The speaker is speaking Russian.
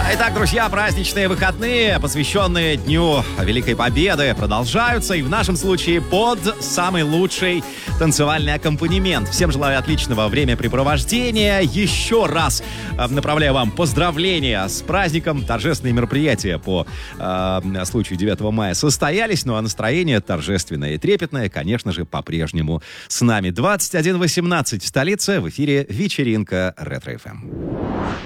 Итак, друзья, праздничные выходные, посвященные Дню Великой Победы, продолжаются. И в нашем случае под самый лучший танцевальный аккомпанемент. Всем желаю отличного времяпрепровождения. Еще раз направляю вам поздравления с праздником. Торжественные мероприятия по случаю 9 мая состоялись. Ну а настроение торжественное и трепетное, конечно же, по-прежнему с нами. 21:18 в столице. В эфире вечеринка Ретро FM.